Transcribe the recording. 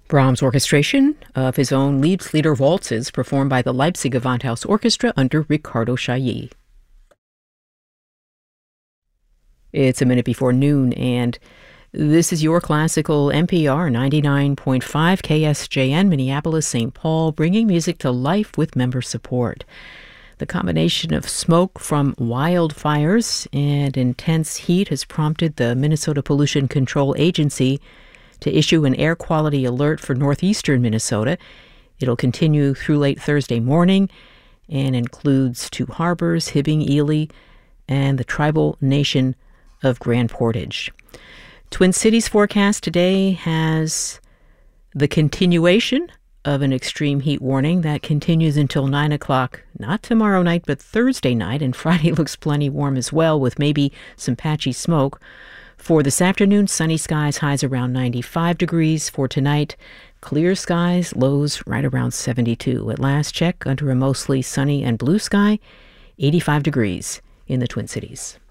Brahms' orchestration of his own Liebeslieder waltzes performed by the Leipzig Gewandhaus Orchestra under Riccardo Chailly. It's a minute before noon, and this is your classical NPR 99.5 KSJN, Minneapolis, St. Paul, bringing music to life with member support. The combination of smoke from wildfires and intense heat has prompted the Minnesota Pollution Control Agency to issue an air quality alert for northeastern Minnesota. It'll continue through late Thursday morning and includes Two Harbors, Hibbing, Ely, and the tribal nation of Grand Portage. Twin Cities forecast today has the continuation of an extreme heat warning that continues until 9 o'clock, not tomorrow night, but Thursday night, and Friday looks plenty warm as well, with maybe some patchy smoke. For this afternoon, sunny skies, highs around 95 degrees. For tonight, clear skies, lows right around 72. At last check, under a mostly sunny and blue sky, 85 degrees in the Twin Cities.